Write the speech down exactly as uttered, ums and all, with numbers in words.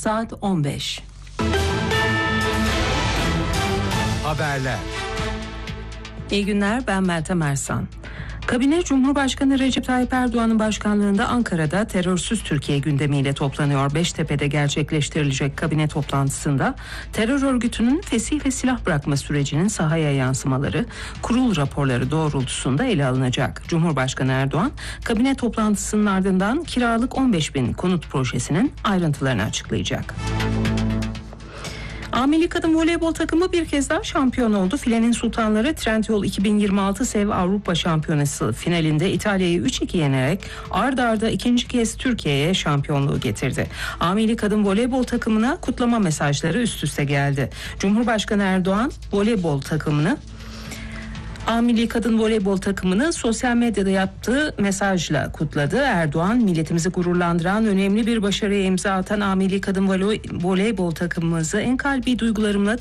saat on beş. Haberler. İyi günler, ben Meltem Ersan. Kabine Cumhurbaşkanı Recep Tayyip Erdoğan'ın başkanlığında Ankara'da terörsüz Türkiye gündemiyle toplanıyor. Beştepe'de gerçekleştirilecek kabine toplantısında terör örgütünün fesih ve silah bırakma sürecinin sahaya yansımaları, kurul raporları doğrultusunda ele alınacak. Cumhurbaşkanı Erdoğan, kabine toplantısının ardından kiralık on beş bin konut projesinin ayrıntılarını açıklayacak. A Milli Kadın Voleybol takımı bir kez daha şampiyon oldu. Filenin Sultanları Trendyol iki bin yirmi altı Sev Avrupa Şampiyonası finalinde İtalya'yı üç iki yenerek ard arda ikinci kez Türkiye'ye şampiyonluğu getirdi. A Milli Kadın Voleybol takımına kutlama mesajları üst üste geldi. Cumhurbaşkanı Erdoğan voleybol takımını A Milli Kadın Voleybol takımını sosyal medyada yaptığı mesajla kutladı. Erdoğan, milletimizi gururlandıran önemli bir başarıya imza atan A Milli Kadın Voleybol takımımızı en kalbi duygularımla